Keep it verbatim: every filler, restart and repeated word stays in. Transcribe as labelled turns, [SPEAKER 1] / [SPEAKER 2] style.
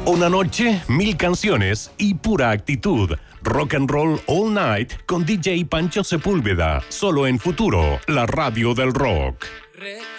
[SPEAKER 1] Una noche, mil canciones y pura actitud. Rock and Roll All Night con D J Pancho Sepúlveda. Solo en Futuro, la radio del rock.